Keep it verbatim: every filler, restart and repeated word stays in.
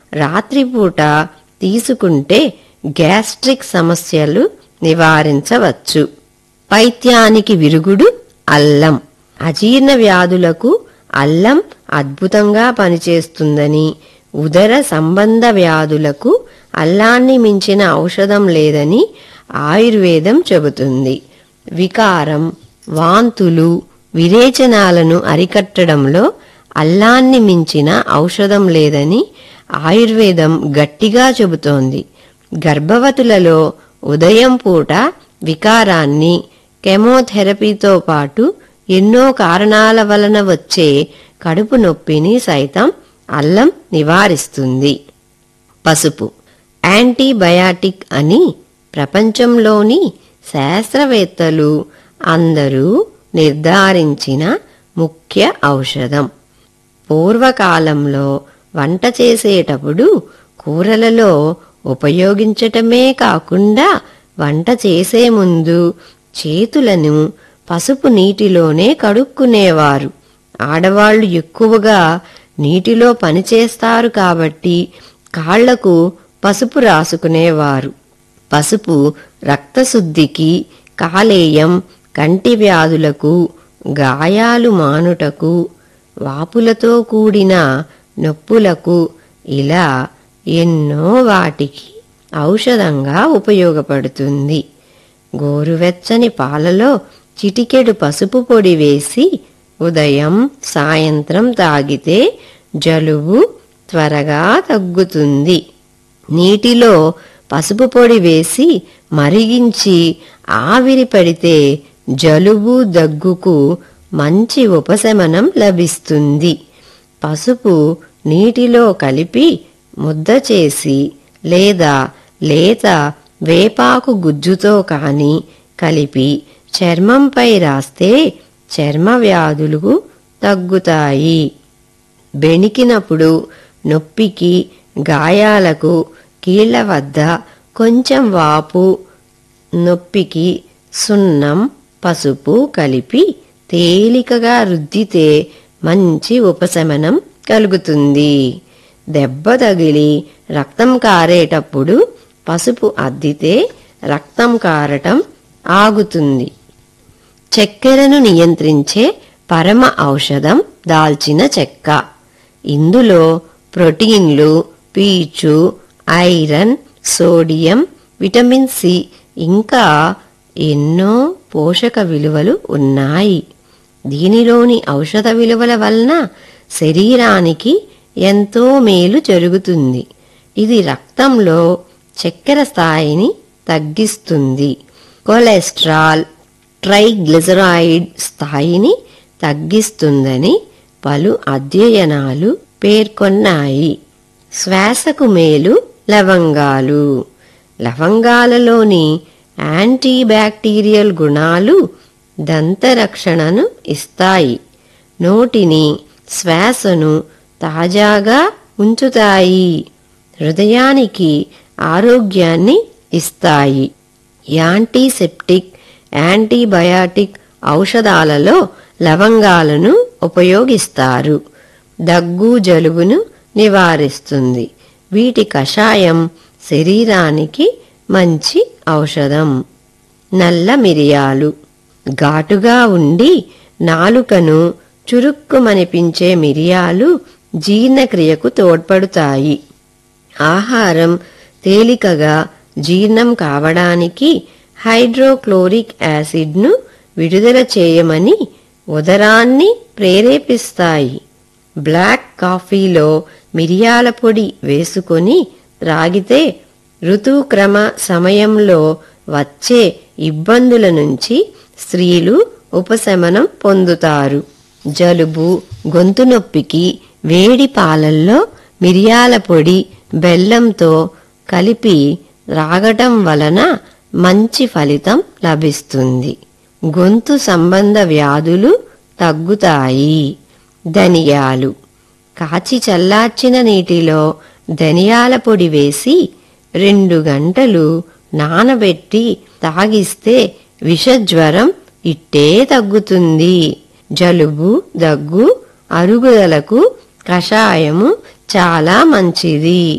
రాత్రిపూట తీసుకుంటే గ్యాస్ట్రిక్ సమస్యలు నివారించవచ్చు. పైత్యానికి విరుగుడు అల్లం. అజీర్ణ వ్యాధులకు అల్లం అద్భుతంగా పనిచేస్తుందని, ఉదర సంబంధ వ్యాధులకు అల్లాన్ని మించిన ఔషధం లేదని ఆయుర్వేదం చెబుతుంది. వికారం, వాంతులు, విరేచనాలను అరికట్టడంలో అల్లాన్ని మించిన ఔషధం లేదని ఆయుర్వేదం గట్టిగా చెబుతోంది. గర్భవతులలో ఉదయం పూట వికారాన్ని, కెమోథెరపీతో పాటు ఎన్నో కారణాల వలన వచ్చే కడుపు నొప్పిని సైతం అల్లం నివారిస్తుంది. పసుపు యాంటీబయాటిక్ అని ప్రపంచంలోని శాస్త్రవేత్తలు అందరూ నిర్ధారించిన ముఖ్య ఔషధం. పూర్వకాలంలో వంట చేసేటప్పుడు కూరలలో ఉపయోగించటమే కాకుండా వంట చేసే ముందు చేతులను పసుపు నీటిలోనే కడుక్కునేవారు. ఆడవాళ్లు ఎక్కువగా నీటిలో పనిచేస్తారు కాబట్టి కాళ్లకు పసుపు రాసుకునేవారు. పసుపు రక్తశుద్ధికి, కాలేయం, కంటి వ్యాధులకు, గాయాలు మానుటకు, వాపులతో కూడిన నొప్పులకు ఇలా ఎన్నో వాటికి ఔషధంగా ఉపయోగపడుతుంది. గోరువెచ్చని పాలలో చిటికెడు పసుపు పొడి వేసి ఉదయం సాయంత్రం తాగితే జలుబు త్వరగా తగ్గుతుంది. నీటిలో పసుపు పొడి వేసి మరిగించి ఆవిరి పడితే జలుబు దగ్గుకు మంచి ఉపశమనం లభిస్తుంది. పసుపు నీటిలో కలిపి ముద్ద చేసి లేదా లేత వేపాకు గుజ్జుతో కాని కలిపి చర్మంపై రాస్తే చర్మ వ్యాధులు తగ్గుతాయి. బెణికినప్పుడు, నొప్పికి, గాయాలకు, కీళ్ల వద్ద కొంచెం వాపు నొప్పికి సున్నం, పసుపు కలిపి తేలికగా రుద్దితే మంచి ఉపశమనం కలుగుతుంది. దెబ్బ తగిలి రక్తం కారేటప్పుడు పసుపు అద్దితే రక్తం కారటం ఆగుతుంది. చక్కెరను నియంత్రించే పరమ ఔషధం దాల్చిన చెక్క. ఇందులో ప్రోటీన్లు, పీచు, ఐరన్, సోడియం, విటమిన్ సి ఇంకా ఎన్నో పోషక విలువలు ఉన్నాయి. దీనిలోని ఔషధ విలువల వలన శరీరానికి ఎంతో మేలు జరుగుతుంది. ఇది రక్తంలో చక్కెర స్థాయిని తగ్గిస్తుంది. కొలెస్ట్రాల్, ట్రైగ్లిజరాయిడ్ స్థాయిని తగ్గిస్తుందని పలు అధ్యయనాలు పేర్కొన్నాయి. శ్వాసకు మేలు లవంగాలు. లవంగాలలోని యాంటీబ్యాక్టీరియల్ గుణాలు దంతరక్షణను ఇస్తాయి. నోటిని, శ్వాసను తాజాగా ఉంచుతాయి. హృదయానికి ఆరోగ్యాన్ని ఇస్తాయి. యాంటీసెప్టిక్, యాంటీబయాటిక్ ఔషధాలలో లవంగాలను ఉపయోగిస్తారు. దగ్గు, జలుబును నివారిస్తుంది. వీటి కషాయం శరీరానికి మంచి ఔషధం. నల్ల మిరియాలు. ఘాటుగా ఉండి నాలుకను చురుక్కుమనిపించే మిరియాలు జీర్ణక్రియకు తోడ్పడుతాయి. ఆహారం తేలికగా జీర్ణం కావడానికి హైడ్రోక్లోరిక్ యాసిడ్ను విడుదల చేయమని ఉదరాన్ని ప్రేరేపిస్తాయి. బ్లాక్ కాఫీలో మిరియాల పొడి వేసుకొని త్రాగితే ఋతుక్రమ సమయంలో వచ్చే ఇబ్బందుల నుంచి స్త్రీలు ఉపశమనం పొందుతారు. జలుబు, గొంతు నొప్పికి వేడి పాలల్లో మిరియాల పొడి బెల్లంతో కలిపి త్రాగటం వలన మంచి ఫలితం లభిస్తుంది. గొంతు సంబంధ వ్యాధులు తగ్గుతాయి. ధనియాలు. కాచి చల్లార్చిన నీటిలో ధనియాల పొడి వేసి రెండు గంటలు నానబెట్టి తాగిస్తే విషజ్వరం ఇట్టే తగ్గుతుంది. జలుబు, దగ్గు, అరుగుదలకు కషాయము చాలా మంచిది.